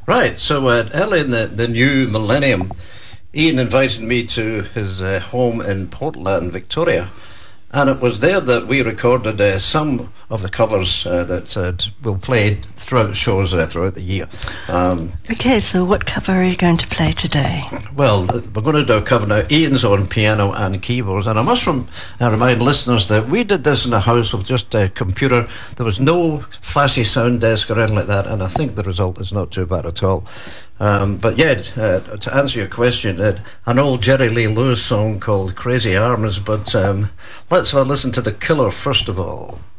Right, so early in the new millennium, Ian invited me to his home in Portland, Victoria, and it was there that we recorded some of the covers that we'll play throughout shows throughout the year. Okay, so what cover are you going to play today? Well, we're going to do a cover now. Ian's on piano and keyboards, and I must remind listeners that we did this in a house with just a computer. There was no flashy sound desk or anything like that, and I think the result is not too bad at all. But yeah, to answer your question, an old Jerry Lee Lewis song called Crazy Arms, but let's have a listen to The Killer first of all.